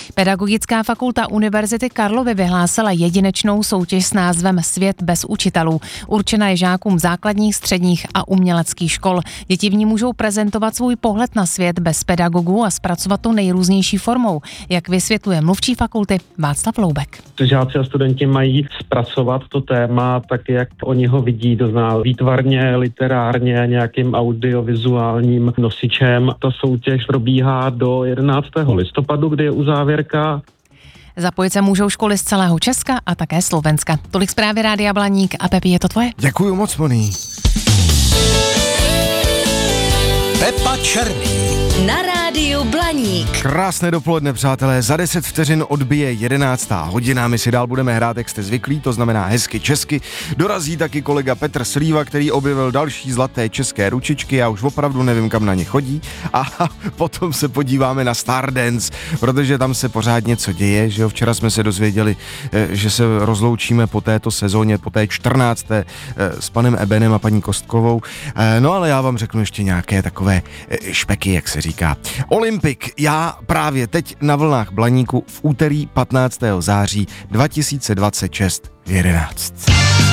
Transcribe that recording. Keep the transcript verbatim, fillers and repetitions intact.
Pedagogická fakulta Univerzity Karlovy vyhlásila jedinečnou soutěž s názvem Svět bez učitelů. Určena je žákům základních, středních a uměleckých škol. Děti v ní můžou prezentovat svůj pohled na svět bez pedagogů a zpracovat to nejrůznější formou, jak vysvětluje mluvčí fakulty Václav Loubek. Žáci a studenti mají zpracovat to téma tak, jak oni ho vidí, to znamená výtvarně, literárně, nějakým audiovizuálním nosičem. Ta soutěž probíhá do jedenáctého listopadu, kdy je uzávěrka. Zapojit se můžou školy z celého Česka a také Slovenska. Tolik zprávy Rádia Blaník a Pepi, je to tvoje? Děkuju moc, Moni. Pepa Černý na rádiu Blaník. Krásné dopoledne, přátelé. Za deset vteřin odbije jedenáctá hodina. My si dál budeme hrát, jak jste zvyklí, to znamená hezky česky. Dorazí taky kolega Petr Slíva, který objevil další zlaté české ručičky. Já už opravdu nevím, kam na ně chodí. A potom se podíváme na Stardance, protože tam se pořád něco děje, že jo? Včera jsme se dozvěděli, že se rozloučíme po této sezóně, po té čtrnácté s panem Ebenem a paní Kostkovou. No ale já vám řeknu ještě nějaké takové špeky, jak se říká. Olympik, já právě teď na vlnách Blaníku v úterý patnáctého září dva tisíce dvacet šest v jedenáct.